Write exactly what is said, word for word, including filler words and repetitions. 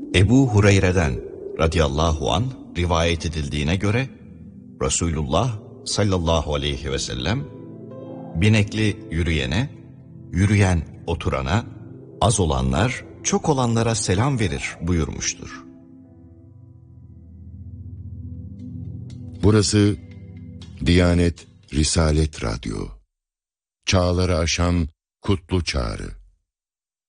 Ebu Hureyre'den radıyallahu anh rivayet edildiğine göre Resulullah sallallahu aleyhi ve sellem binekli yürüyene, yürüyen oturana, az olanlar çok olanlara selam verir buyurmuştur. Burası Diyanet Risalet Radyo. Çağları aşan kutlu çağrı.